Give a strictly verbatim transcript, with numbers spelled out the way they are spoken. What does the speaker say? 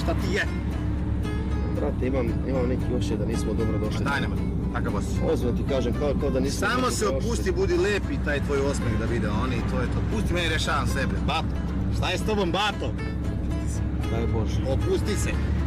šta ti je? Brate, imam, imam neki ošće da nismo dobro došli. Ma daj nema, kakav os? Ozvo ti kažem, kao, kao da nismo Samo dobro se došli. opusti, budi lepi taj tvoj osmeh da vide oni i to je to. Pusti meni, rešavam sebe. Bato, šta je s tobom, Bato? Daj Bože. Opusti se.